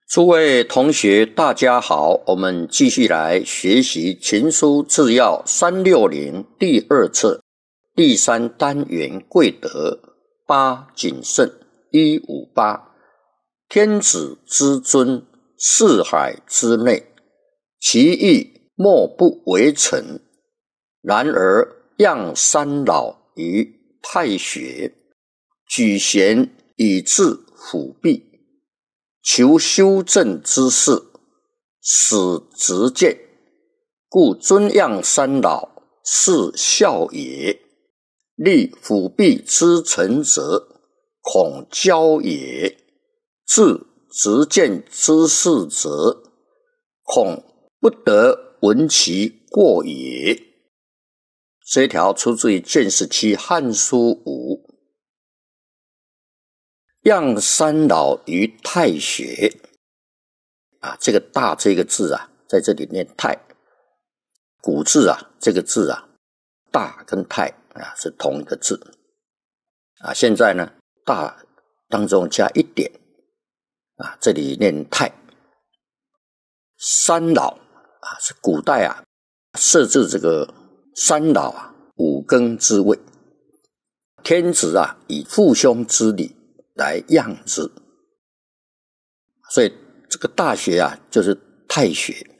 诸位同学，大家好，我们继续来学习《秦书治要360》第二册第三单元贵德8谨慎158。天子之尊，四海之内，其义莫不为臣。然而让三老于太学，举贤以治辅弼，求修正之事，使直谏，故尊让三老，是孝也。立辅弼之臣者，恐骄也；治直谏之事者，恐不得闻其过也。这一条出自于《卷17汉书5》。让三老于太学这个大这个字在这里念太，古字这个字大跟太是同一个字现在呢大当中加一点这里念太。三老是古代设置这个三老五更之位，天子以父兄之礼来让之，所以这个大学就是太学